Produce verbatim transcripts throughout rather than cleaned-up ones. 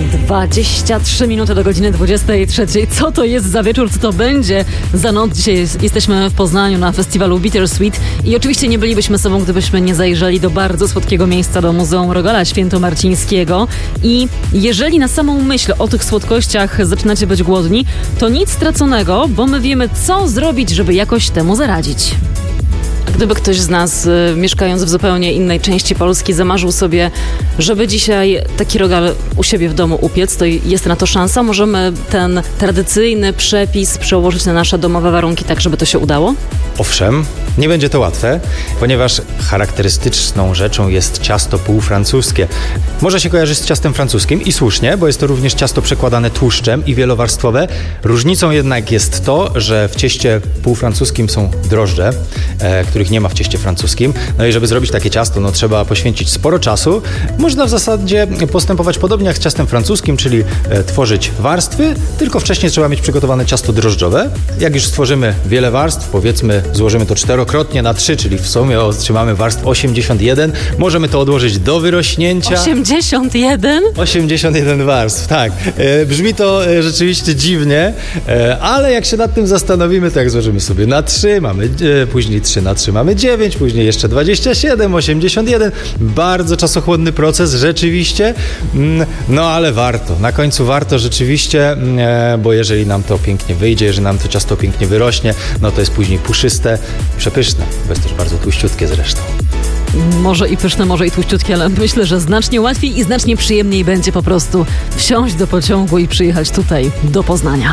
dwadzieścia trzy minuty do godziny dwudziestej trzeciej. Co to jest za wieczór? Co to będzie za noc? Dzisiaj jest, jesteśmy w Poznaniu na festiwalu Bittersweet i oczywiście nie bylibyśmy sobą, gdybyśmy nie zajrzeli do bardzo słodkiego miejsca, do Muzeum Rogola Świętomarcińskiego. I jeżeli na samą myśl o tych słodkościach zaczynacie być głodni, to nic straconego, bo my wiemy, co zrobić, żeby jakoś temu zaradzić. Gdyby ktoś z nas, y, mieszkając w zupełnie innej części Polski, zamarzył sobie, żeby dzisiaj taki rogal u siebie w domu upiec, to jest na to szansa? Możemy ten tradycyjny przepis przełożyć na nasze domowe warunki tak, żeby to się udało? Owszem, nie będzie to łatwe, ponieważ charakterystyczną rzeczą jest ciasto półfrancuskie. Może się kojarzyć z ciastem francuskim i słusznie, bo jest to również ciasto przekładane tłuszczem i wielowarstwowe. Różnicą jednak jest to, że w cieście półfrancuskim są drożdże, e, których nie ma w cieście francuskim. No i żeby zrobić takie ciasto, no trzeba poświęcić sporo czasu. Można w zasadzie postępować podobnie jak z ciastem francuskim, czyli e, tworzyć warstwy, tylko wcześniej trzeba mieć przygotowane ciasto drożdżowe. Jak już stworzymy wiele warstw, powiedzmy złożymy to czterokrotnie na trzy, czyli w sumie otrzymamy warstw osiemdziesiąt jeden. Możemy to odłożyć do wyrośnięcia. osiemdziesiąt jeden? osiemdziesiąt jeden warstw, tak. E, brzmi to e, rzeczywiście dziwnie, e, ale jak się nad tym zastanowimy, to jak złożymy sobie na trzy, mamy e, później trzy na trzy mamy dziewięć, później jeszcze dwadzieścia siedem, osiemdziesiąt jeden. Bardzo czasochłonny proces, rzeczywiście. Mm, no ale warto. Na końcu warto rzeczywiście, e, bo jeżeli nam to pięknie wyjdzie, jeżeli nam to ciasto pięknie wyrośnie, no to jest później puszyste, przepyszne, bo jest też bardzo tłuściutkie zresztą. Może i pyszne, może i tłuściutkie, ale myślę, że znacznie łatwiej i znacznie przyjemniej będzie po prostu wsiąść do pociągu i przyjechać tutaj do Poznania.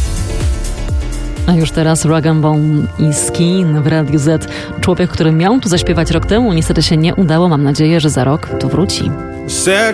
A już teraz Rag and Bone i Skin w Radiu Z. Człowiek, który miał tu zaśpiewać rok temu, niestety się nie udało. Mam nadzieję, że za rok tu wróci. Said